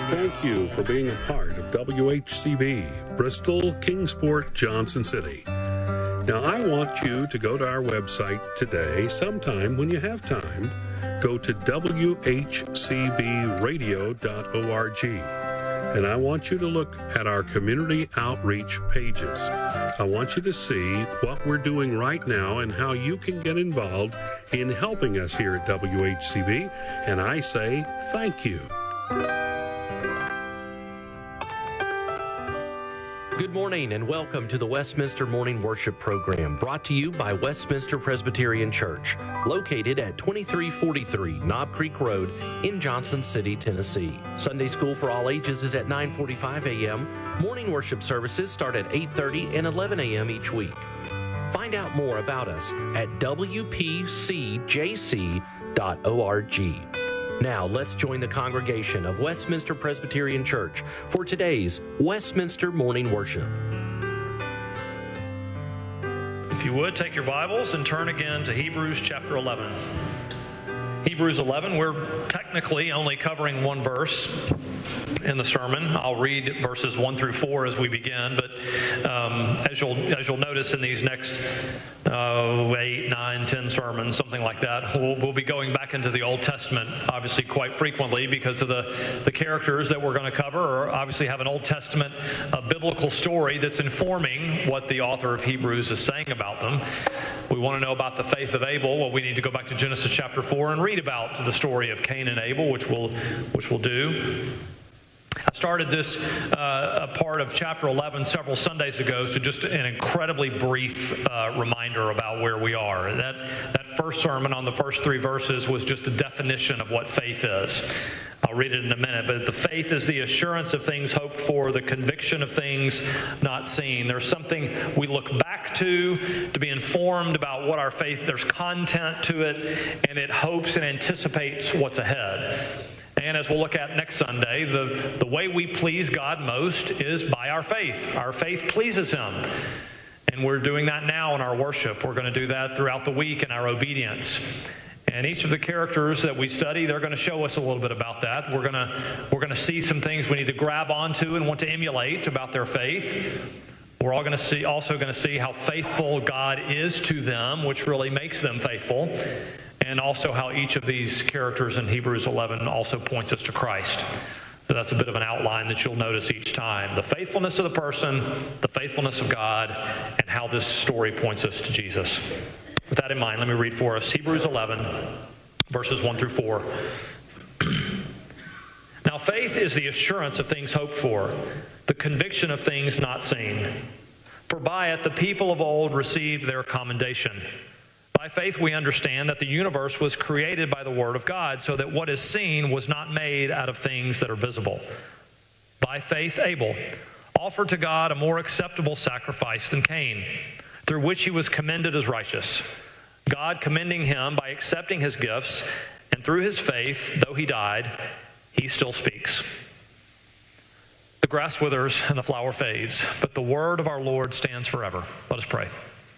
Thank you for being a part of WHCB, Bristol, Kingsport, Johnson City. Now, I want you to go to our website today, sometime when you have time. Go to WHCBradio.org. And I want you to look at our community outreach pages. I want you to see what we're doing right now and how you can get involved in helping us here at WHCB. And I say thank you. Good morning and welcome to the Westminster Morning Worship Program, brought to you by Westminster Presbyterian Church, located at 2343 Knob Creek Road in Johnson City, Tennessee. Sunday school for all ages is at 9:45 a.m. Morning worship services start at 8:30 and 11 a.m. each week. Find out more about us at wpcjc.org. Now, let's join the congregation of Westminster Presbyterian Church for today's Westminster Morning Worship. If you would, take your Bibles and turn again to Hebrews chapter 11. Hebrews 11, we're technically only covering one verse in the sermon. I'll read verses 1 through 4 as we begin, but as you'll notice in these next 8, 9, 10 sermons, something like that, we'll be going back into the Old Testament, obviously quite frequently, because of the characters that we're going to cover or obviously have an Old Testament biblical story that's informing what the author of Hebrews is saying about them. We want to know about the faith of Abel. Well, we need to go back to Genesis chapter 4 and read about the story of Cain and Abel, which we'll do. I started this part of chapter 11 several Sundays ago, so just an incredibly brief reminder about where we are. That first sermon on the first 3 verses was just a definition of what faith is. I'll read it in a minute, but the faith is the assurance of things hoped for, the conviction of things not seen. There's something we look back to be informed about what our faith, there's content to it, and it hopes and anticipates what's ahead. And as we'll look at next Sunday, the way we please God most is by our faith. Our faith pleases Him. And we're doing that now in our worship. We're going to do that throughout the week in our obedience. And each of the characters that we study, they're going to show us a little bit about that. We're going to see some things we need to grab onto and want to emulate about their faith. We're also going to see how faithful God is to them, which really makes them faithful. And also how each of these characters in Hebrews 11 also points us to Christ. So that's a bit of an outline that you'll notice each time. The faithfulness of the person, the faithfulness of God, and how this story points us to Jesus. With that in mind, let me read for us Hebrews 11, verses 1 through 4. Now faith is the assurance of things hoped for, the conviction of things not seen. For by it the people of old received their commendation. By faith we understand that the universe was created by the Word of God, so that what is seen was not made out of things that are visible. By faith Abel offered to God a more acceptable sacrifice than Cain, through which he was commended as righteous, God commending him by accepting his gifts, and through his faith, though he died, he still speaks. The grass withers and the flower fades, but the word of our Lord stands forever. Let us pray.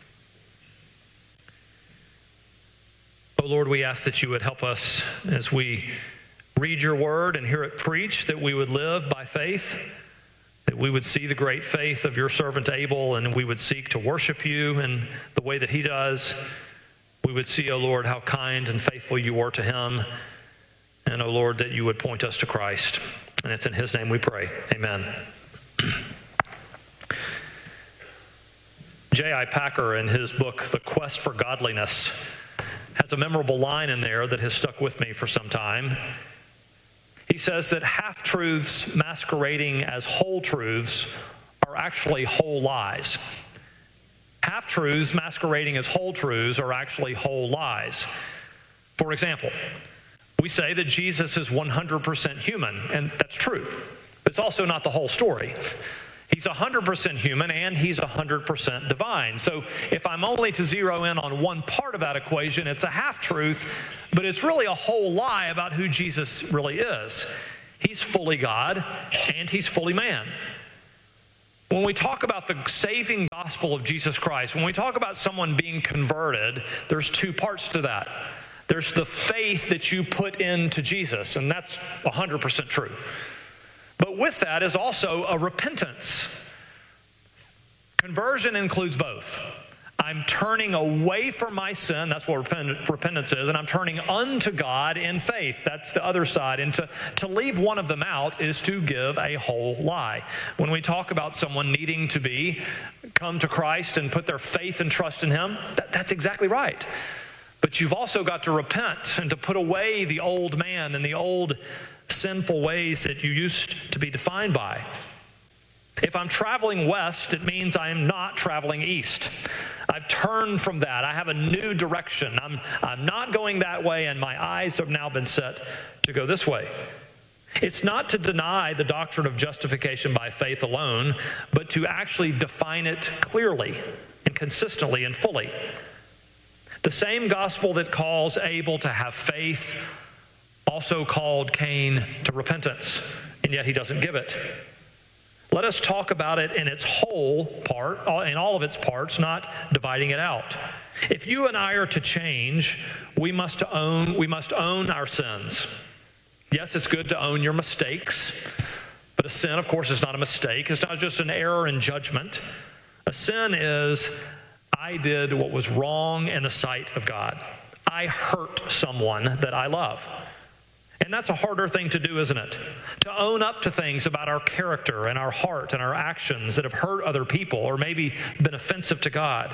Oh Lord, we ask that you would help us as we read your word and hear it preached, that we would live by faith, that we would see the great faith of your servant Abel, and we would seek to worship you in the way that he does. We would see, O Lord, how kind and faithful you are to him, and, O Lord, that you would point us to Christ. And it's in his name we pray. Amen. J.I. Packer, in his book, The Quest for Godliness, has a memorable line in there that has stuck with me for some time. He says that half-truths masquerading as whole truths are actually whole lies. Half-truths masquerading as whole truths are actually whole lies. For example, we say that Jesus is 100% human, and that's true. But it's also not the whole story. He's 100% human and he's 100% divine. So if I'm only to zero in on one part of that equation, it's a half-truth, but it's really a whole lie about who Jesus really is. He's fully God and he's fully man. When we talk about the saving gospel of Jesus Christ, when we talk about someone being converted, there's 2 parts to that. There's the faith that you put into Jesus, and that's 100% true. But with that is also a repentance. Conversion includes both. I'm turning away from my sin. That's what repentance is. And I'm turning unto God in faith. That's the other side. And to leave one of them out is to give a whole lie. When we talk about someone needing to come to Christ and put their faith and trust in Him, that's exactly right. But you've also got to repent and to put away the old man and the old sinful ways that you used to be defined by. If I'm traveling west, it means I'm not traveling east. I've turned from that. I have a new direction. I'm not going that way, and my eyes have now been set to go this way. It's not to deny the doctrine of justification by faith alone, but to actually define it clearly and consistently and fully. The same gospel that calls Abel to have faith also called Cain to repentance, and yet he doesn't give it. Let us talk about it in its whole part, in all of its parts, not dividing it out. If you and I are to change, we must own our sins. Yes, it's good to own your mistakes, but a sin, of course, is not a mistake. It's not just an error in judgment. A sin is, I did what was wrong in the sight of God. I hurt someone that I love. And that's a harder thing to do, isn't it? To own up to things about our character and our heart and our actions that have hurt other people or maybe been offensive to God.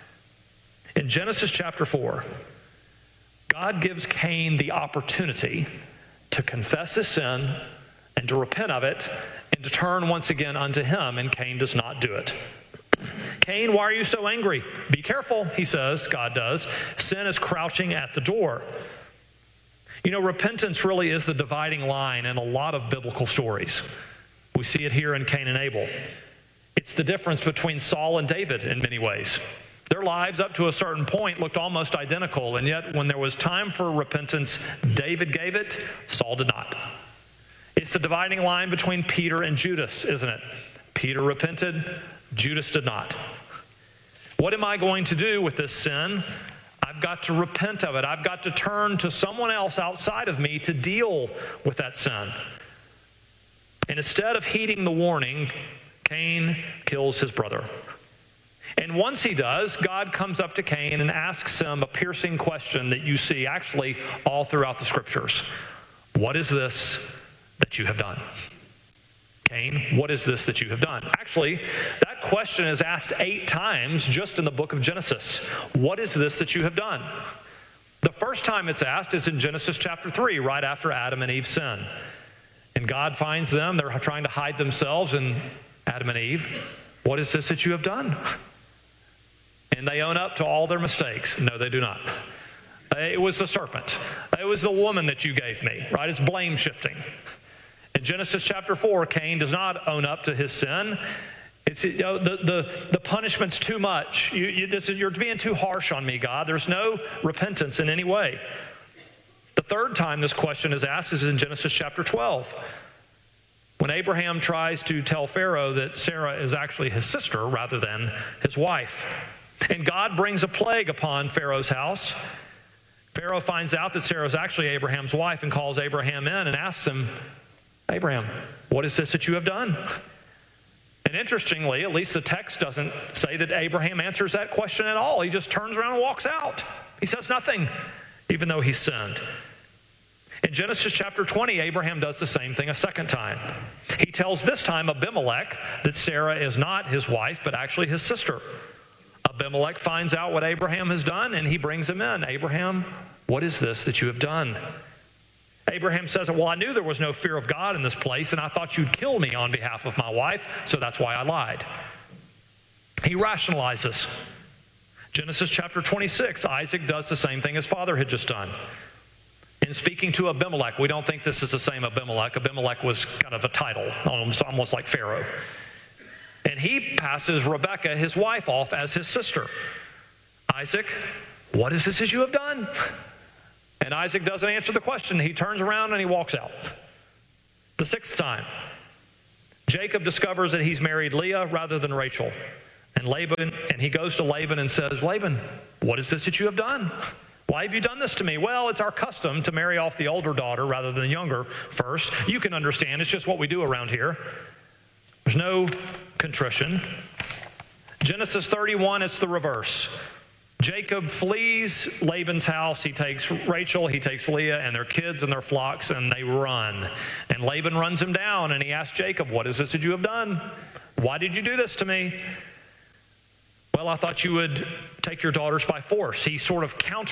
In Genesis chapter 4, God gives Cain the opportunity to confess his sin and to repent of it and to turn once again unto Him, and Cain does not do it. Cain, why are you so angry? Be careful, he says, God does. Sin is crouching at the door. You know, repentance really is the dividing line in a lot of biblical stories. We see it here in Cain and Abel. It's the difference between Saul and David in many ways. Their lives up to a certain point looked almost identical, and yet when there was time for repentance, David gave it, Saul did not. It's the dividing line between Peter and Judas, isn't it? Peter repented, Judas did not. What am I going to do with this sin? I've got to repent of it. I've got to turn to someone else outside of me to deal with that sin. And instead of heeding the warning, Cain kills his brother. And once he does, God comes up to Cain and asks him a piercing question that you see actually all throughout the Scriptures. What is this that you have done? Cain, what is this that you have done? Actually, that question is asked 8 times just in the book of Genesis. What is this that you have done? The first time it's asked is in Genesis chapter 3, right after Adam and Eve sin. And God finds them. They're trying to hide themselves, and Adam and Eve, what is this that you have done? And they own up to all their mistakes. No, they do not. It was the serpent. It was the woman that you gave me, right? It's blame shifting. In Genesis chapter 4, Cain does not own up to his sin. It's the punishment's too much. You're being too harsh on me, God. There's no repentance in any way. The third time this question is asked is in Genesis chapter 12. When Abraham tries to tell Pharaoh that Sarah is actually his sister rather than his wife. And God brings a plague upon Pharaoh's house. Pharaoh finds out that Sarah is actually Abraham's wife and calls Abraham in and asks him, Abraham, what is this that you have done? And interestingly, at least the text doesn't say that Abraham answers that question at all. He just turns around and walks out. He says nothing, even though he sinned. In Genesis chapter 20, Abraham does the same thing a second time. He tells this time Abimelech that Sarah is not his wife, but actually his sister. Abimelech finds out what Abraham has done, and he brings him in. Abraham, what is this that you have done? Abraham says, well, I knew there was no fear of God in this place, and I thought you'd kill me on behalf of my wife, so that's why I lied. He rationalizes. Genesis chapter 26, Isaac does the same thing his father had just done. In speaking to Abimelech, we don't think this is the same Abimelech. Abimelech was kind of a title, almost like Pharaoh. And he passes Rebekah, his wife, off as his sister. Isaac, what is this as you have done? And Isaac doesn't answer the question. He turns around and he walks out. The sixth time, Jacob discovers that he's married Leah rather than Rachel. And he goes to Laban and says, Laban, what is this that you have done? Why have you done this to me? Well, it's our custom to marry off the older daughter rather than the younger first. You can understand. It's just what we do around here. There's no contrition. Genesis 31, it's the reverse. Jacob flees Laban's house. He takes Rachel, he takes Leah and their kids and their flocks, and they run. And Laban runs him down, and he asks Jacob, what is this that you have done? Why did you do this to me? Well, I thought you would take your daughters by force. He sort of